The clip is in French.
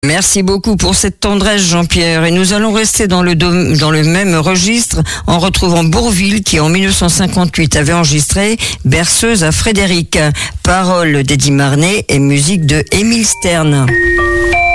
Merci beaucoup pour cette tendresse, Jean-Pierre. Et nous allons rester dans le même registre en retrouvant Bourvil qui, en 1958, avait enregistré Berceuse à Frédéric. Paroles d'Eddie Marnet et musique de Émile Stern.